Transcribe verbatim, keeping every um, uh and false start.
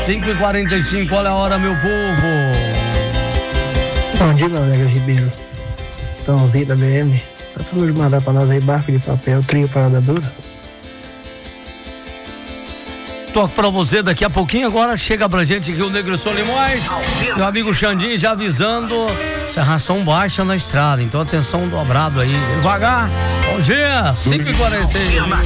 cinco e quarenta e cinco, olha a hora, meu povo. Bom dia, meu amigo Ribeiro. Tãozinho da B M. Por favor, de mandar pra nós aí barco de papel, trio parada dura. Toco pra você daqui a pouquinho, agora chega pra gente Rio Negro e Solimões. Meu amigo Xandinho já avisando, serração baixa na estrada, então atenção dobrado aí, devagar. Bom dia, cinco e quarenta e seis.